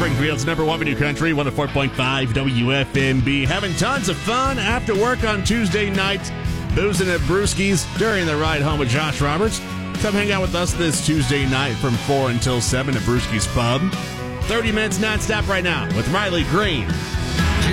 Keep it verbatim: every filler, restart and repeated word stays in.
Springfield's number one video country, one oh four point five W F M B. Having tons of fun after work on Tuesday nights, boozing at Brewski's during the ride home with Josh Roberts. Come hang out with us this Tuesday night from four until seven at Brewski's Pub. thirty minutes nonstop right now with Riley Green